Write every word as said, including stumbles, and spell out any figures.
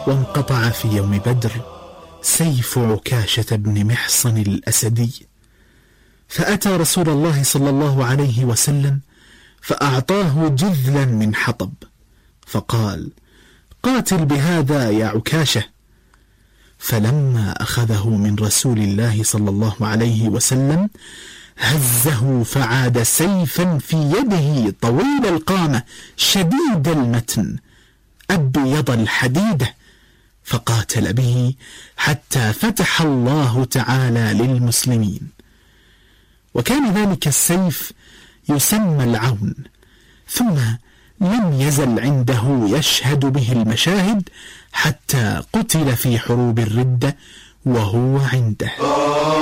وانقطع في يوم بدر سيف عكاشة بن محصن الأسدي، فأتى رسول الله صلى الله عليه وسلم فأعطاه جذلا من حطب، فقال: قاتل بهذا يا عكاشة. فلما أخذه من رسول الله صلى الله عليه وسلم هزه فعاد سيفا في يده طويل القامة شديد المتن أبيض الحديدة، فقاتل به حتى فتح الله تعالى للمسلمين. وكان ذلك السيف يسمى العون، ثم لم يزل عنده يشهد به المشاهد حتى قتل في حروب الردة وهو عنده.